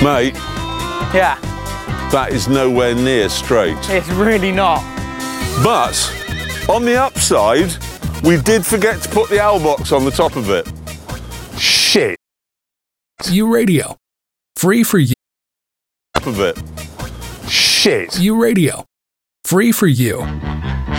Mate, Yeah, that is nowhere near straight. it's really not. But on the upside, we did forget to put the owl box on the top of it. Shit. U Radio. Free for you. Top of it. Shit. U Radio. Free for you.